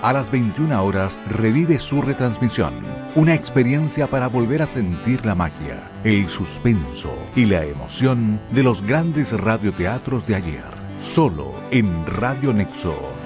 A las 21 horas revive su retransmisión. Una experiencia para volver a sentir la magia, el suspenso y la emoción de los grandes radioteatros de ayer. Solo en Radio Nexo.